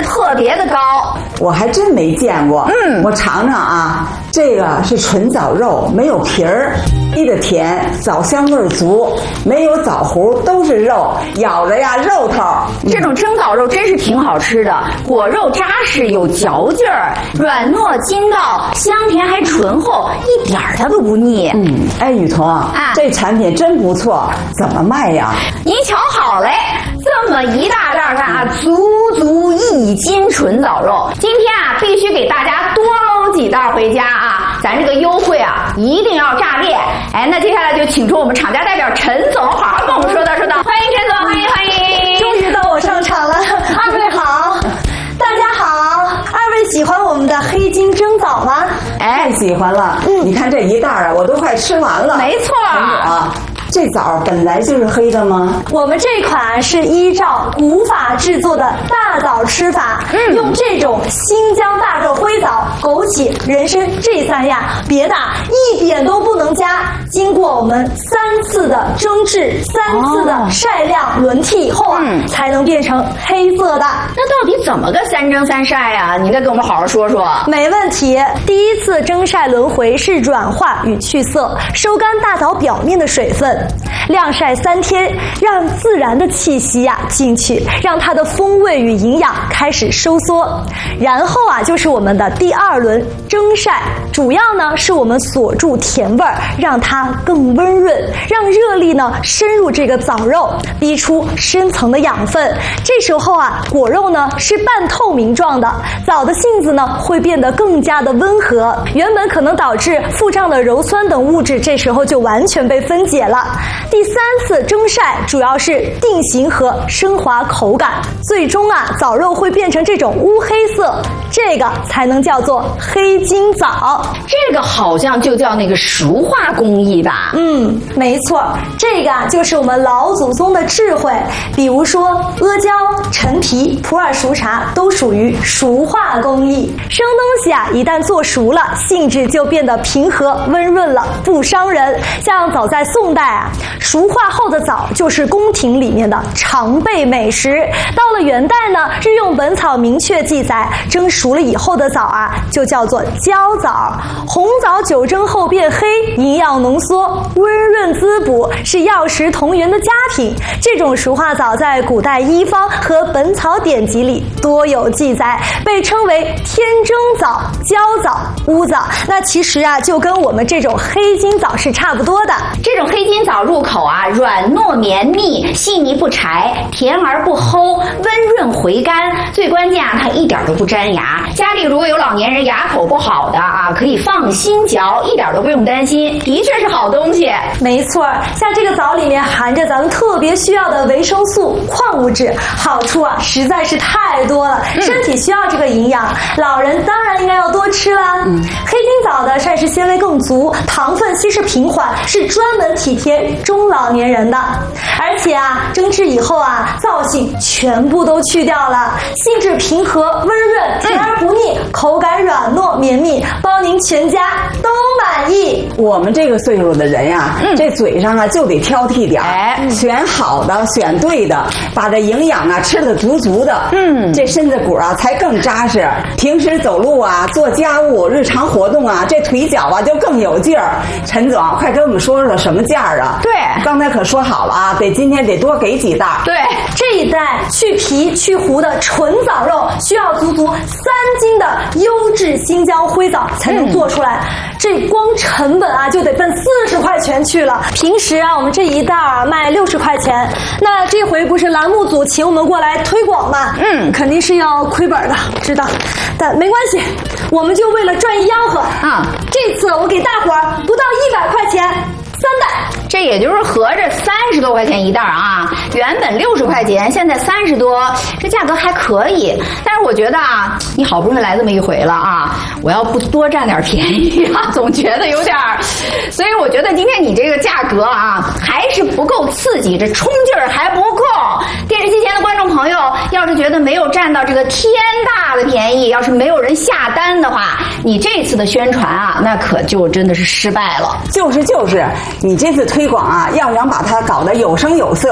特别的高。 我还真没见过。我尝尝啊，这个是纯枣肉，没有皮儿，低的甜，枣香味足，没有枣核，都是肉，咬着呀肉头。 这种蒸枣肉真是挺好吃的，果肉扎实有嚼劲儿，软糯筋道，香甜还醇厚，一点它都不腻。 哎，雨桐这产品真不错，怎么卖呀？ 您瞧好嘞，这么一大袋上足足1斤纯枣肉，今天必须给大家多搂几袋回家啊！咱这个优惠一定要炸裂！哎，那接下来就请出我们厂家代表陈总，好好跟我们说道。欢迎陈总，欢迎！ 终于到我上场了，二位好，大家好，二位喜欢我们的黑金蒸枣吗？ 太喜欢了，你看这一袋我都快吃完了。 没错。 这枣本来就是黑的吗？ 我们这款是依照古法制作的大枣吃法，用这种新疆大个灰枣、枸杞、人参这3样，别的一点都不能加。经过我们3次的蒸制、3次的晒晾轮替以后才能变成黑色的。 那到底怎么个3蒸3晒啊？你再给我们好好说说。 没问题。第一次蒸晒轮回是软化与去色，收干大枣表面的水分。晾晒3天，让自然的气息进去，让它的风味与营养开始收缩。然后就是我们的第2轮蒸晒，主要呢是我们锁住甜味儿，让它更温润，让热力呢深入这个枣肉，逼出深层的养分。这时候果肉呢是半透明状的，枣的性子呢会变得更加的温和，原本可能导致腹胀的鞣酸等物质，这时候就完全被分解了。第3次蒸晒主要是定型和升华口感，最终枣肉会变成这种乌黑色，这个才能叫做黑金枣。 这个好像就叫那个熟化工艺吧？ 没错，这个就是我们老祖宗的智慧。比如说阿胶、陈皮、普洱熟茶都属于熟化工艺。生东西一旦做熟了，性质就变得平和温润了，不伤人。像早在宋代熟化后的枣就是宫廷里面的常备美食。到了元代呢，《日用本草》明确记载，蒸熟了以后的枣就叫做焦枣。红枣久蒸后变黑，营养浓缩，温润滋补，是药食同源的佳品。这种熟化枣在古代医方和本草典籍里多有记载，被称为天蒸枣、焦枣、乌枣。那其实就跟我们这种黑金枣是差不多的。 这种黑金枣入口软糯绵密，细腻不柴，甜而不齁，温润回甘。最关键它一点都不粘牙。家里如果有老年人牙口不好的可以放心嚼，一点都不用担心，的确是好东西。 没错，像这个枣里面含着咱们特别需要的维生素、矿物质，好处实在是太多了，身体需要这个营养，老人当然应该要多吃啦。黑金枣的膳食纤维更足，糖分稀释平缓，是专门体贴中老年人的。而且蒸制以后燥性全部都去掉了，性质平和温润，甜而不腻，口感软糯绵密，包您全家都满意。 我们这个岁数的人这嘴上就得挑剔点，选好的，选对的，把这营养吃得足足的，这身子骨才更扎实。平时走路做家务、日常活动这腿脚就更有劲儿。陈总，快跟我们说说什么价啊？ 对， 刚才可说好了今天得多给几袋。 对， 这一袋去皮去核的纯枣肉需要足足3斤的优质新疆灰枣才能做出来，这光成本就得奔40块钱去了。平时我们这一袋卖60块钱，那这回不是栏目组请我们过来推广吗？肯定是要亏本的，知道，但没关系，我们就为了赚一吆喝这次我给大伙儿不到100块钱3袋。 这也就是合着30多块钱一袋原本60块钱，现在30多，这价格还可以。但是我觉得你好不容易来这么一回了我要不多占点便宜总觉得有点所以我觉得今天你这个价格还是不够刺激，这冲劲儿还不够。电视机前的观众朋友，要是觉得没有占到这个天大的便宜，要是没有人下单的话，你这次的宣传那可就真的是失败了。 就是，你这次推广要想把它搞得有声有色，